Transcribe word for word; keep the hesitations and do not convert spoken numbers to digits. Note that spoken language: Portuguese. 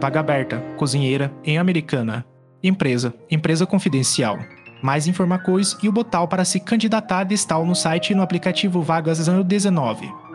Vaga aberta, cozinheira, em Americana. Empresa, empresa confidencial. Mais informações e o botão para se candidatar está no site e no aplicativo Vagas ano dezenove.